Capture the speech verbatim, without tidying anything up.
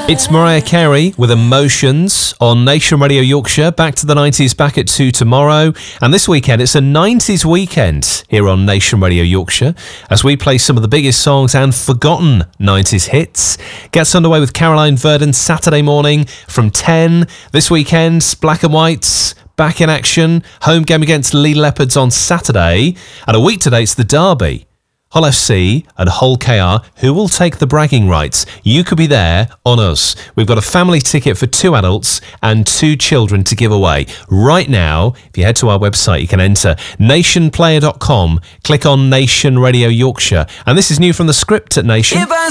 It's Mariah Carey with Emotions on Nation Radio Yorkshire. Back to the nineties, back at two tomorrow. And this weekend, it's a nineties weekend here on Nation Radio Yorkshire as we play some of the biggest songs and forgotten nineties hits. Gets underway with Caroline Verdon Saturday morning from ten. This weekend, Black and Whites back in action. Home game against Lee Leopards on Saturday. And a week today, it's the Derby. Hull F C and Hull K R, who will take the bragging rights? You could be there on us. We've got a family ticket for two adults and two children to give away. Right now, if you head to our website, you can enter nation player dot com, click on Nation Radio Yorkshire. And this is new from the script at Nation.